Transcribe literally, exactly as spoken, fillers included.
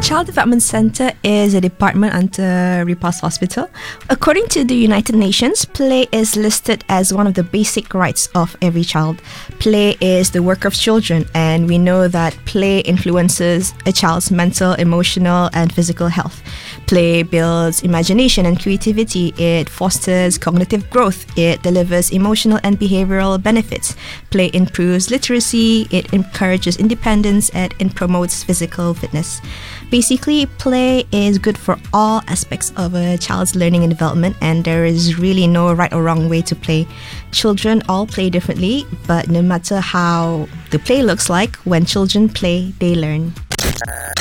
Child Development Center is a department under Repulse Hospital. According to the United Nations, play is listed as one of the basic rights of every child. Play is the work of children, and we know that play influences a child's mental, emotional, and physical health. Play builds imagination and creativity. It fosters cognitive growth. It delivers emotional and behavioral benefits. Play improves literacy. It encourages independence, and it promotes physical fitness. Basically, play is good for all aspects of a child's learning and development, and there is really no right or wrong way to play. Children all play differently, but no matter how the play looks like, when children play, they learn.